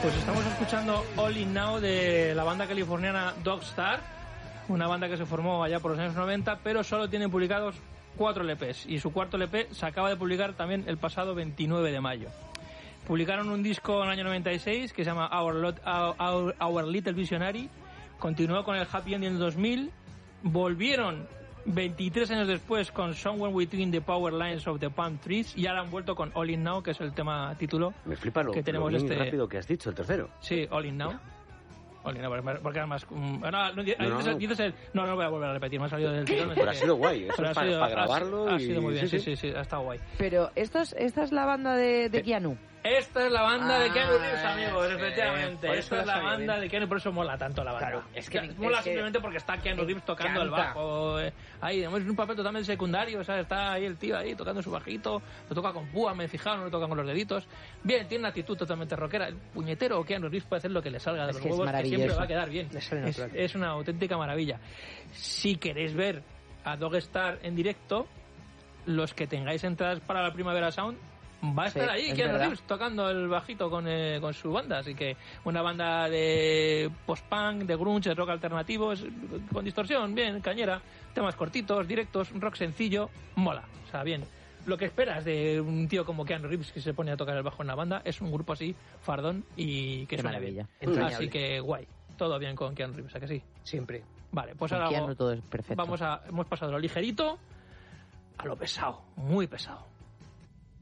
Pues estamos escuchando All In Now de la banda californiana Dogstar, una banda que se formó allá por los años 90, pero solo tienen publicados 4 LPs y su cuarto LP se acaba de publicar también el pasado 29 de mayo. Publicaron un disco en el año 96 que se llama Our Little Visionary, continuó con el Happy Ending en 2000, volvieron 23 años después con Somewhere Between the Power Lines of the Palm Trees y ahora han vuelto con All In Now, que es el tema título. Me flipa lo que tenemos bien rápido que has dicho, el tercero. Sí, All In Now. All In Now, porque además... No voy a volver a repetir, me ha salido del tirón. Pero ha sido guay, eso es para grabarlo. Ha sido muy bien, sí, ha estado guay. Pero esta es la banda de Keanu. Esta es la banda de Keanu Reeves, amigos, efectivamente. Por Esta es la banda de Keanu, por eso mola tanto la banda. Claro, es que mola simplemente porque está Keanu Reeves tocando el bajo. Ahí, es un papel totalmente secundario, o sea, está ahí el tío ahí tocando su bajito, lo toca con púa, me he fijado, no lo toca con los deditos. Bien, tiene una actitud totalmente rockera. El puñetero Keanu Reeves puede hacer lo que le salga de los huevos, que siempre va a quedar bien. Es una auténtica maravilla. Si queréis ver a Dogstar en directo, los que tengáis entradas para la Primavera Sound, va a estar ahí Keanu Reeves tocando el bajito con su banda, así que una banda de post-punk, de grunge, de rock alternativo, con distorsión, bien, cañera, temas cortitos, directos, rock sencillo, mola, o sea, bien. Lo que esperas de un tío como Keanu Reeves que se pone a tocar el bajo en una banda es un grupo así, fardón, y que suena bien. Así que guay, todo bien con Keanu Reeves, ¿a que sí? Siempre. Vale, pues con ahora Keanu todo es perfecto. hemos pasado de lo ligerito a lo pesado, muy pesado.